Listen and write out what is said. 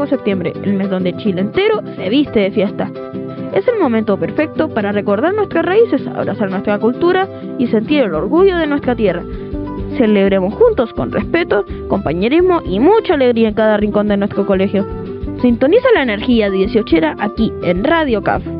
septiembre, el mes donde Chile entero se viste de fiesta. Es el momento perfecto para recordar nuestras raíces, abrazar nuestra cultura y sentir el orgullo de nuestra tierra. Celebremos juntos con respeto, compañerismo y mucha alegría en cada rincón de nuestro colegio. Sintoniza la energía 18era aquí en Radio CAF.